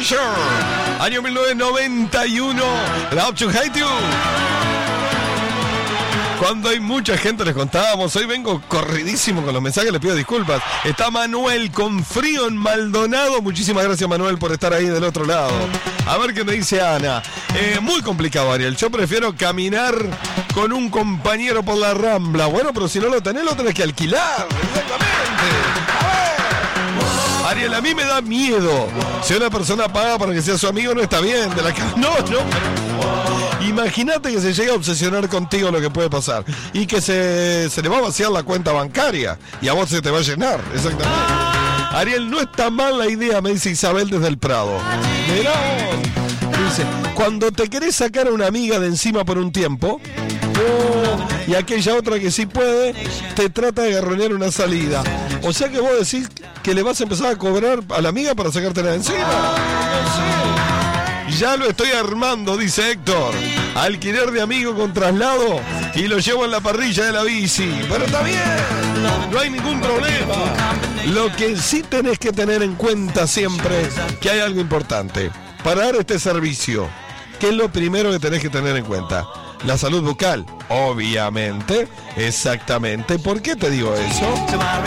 Pleasure, año 1991, Love to Hate You. Cuando hay mucha gente les contábamos, hoy vengo corridísimo con los mensajes, les pido disculpas. Está Manuel con frío en Maldonado, muchísimas gracias Manuel por estar ahí del otro lado. A ver qué me dice Ana. Muy complicado Ariel, yo prefiero caminar con un compañero por la Rambla. Bueno, pero si no lo tenés que alquilar, exactamente. A ver. Ariel, a mí me da miedo. Si una persona paga para que sea su amigo no está bien, de la no, imagínate que se llega a obsesionar contigo lo que puede pasar y que se le va a vaciar la cuenta bancaria y a vos se te va a llenar, exactamente. Ariel, no está mal la idea, me dice Isabel desde el Prado. Mirá vos. Dice, cuando te querés sacar a una amiga de encima por un tiempo, y aquella otra que sí puede, te trata de garronear una salida. O sea que vos decís que le vas a empezar a cobrar a la amiga para sacártela de encima. Ya lo estoy armando, dice Héctor. Alquiler de amigo con traslado y lo llevo en la parrilla de la bici. Pero está bien, no hay ningún problema. Lo que sí tenés que tener en cuenta siempre que hay algo importante. Para dar este servicio, ¿qué es lo primero que tenés que tener en cuenta? La salud bucal, obviamente, exactamente. ¿Por qué te digo eso?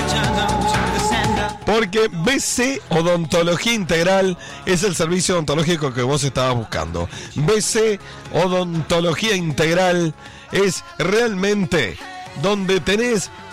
Porque BC Odontología Integral es el servicio odontológico que vos estabas buscando. BC Odontología Integral es realmente donde tenés